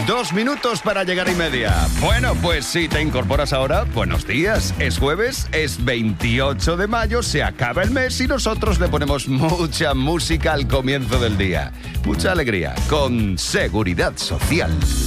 2 minutos para llegar a 1:30. Bueno, pues si te incorporas ahora, buenos días. Es jueves, es 28 de mayo, se acaba el mes y nosotros le ponemos mucha música al comienzo del día. Mucha alegría, con Seguridad Social.